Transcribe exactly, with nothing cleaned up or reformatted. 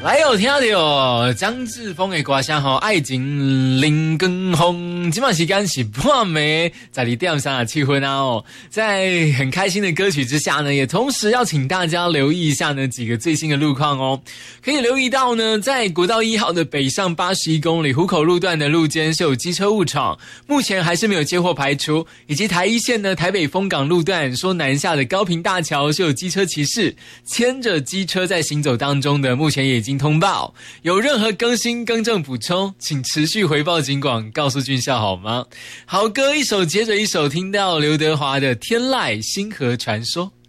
来有听到哦，张志峰的歌声吼，爱情零更红，今晚时间是半暝在你店上的气氛啊哦，在很开心的歌曲之下呢，也同时要请大家留意一下呢几个最新的路况哦，可以留意到呢，在国道一号的北上八十一公里湖口路段的路肩是有机车误闯，目前还是没有接获排除，以及台一线呢台北丰港路段说南下的高屏大桥是有机车骑士牵着机车在行走当中的，目前也已经通报，有任何更新更正补充，请持续回报警广，告诉军校好吗？好歌一首接着一首，听到刘德华的《天籁星河传说》。